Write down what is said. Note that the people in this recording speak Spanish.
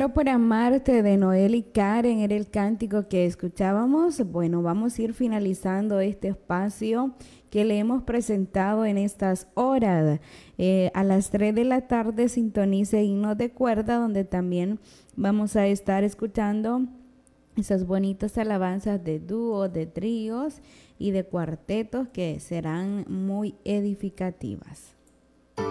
Muero por amarte de Noel y Karen era el cántico que escuchábamos. Bueno, vamos a ir finalizando este espacio que le hemos presentado en estas horas. A las 3 de la tarde sintonice Himnos de Cuerda, donde también vamos a estar escuchando esas bonitas alabanzas de dúos, de tríos y de cuartetos que serán muy edificativas.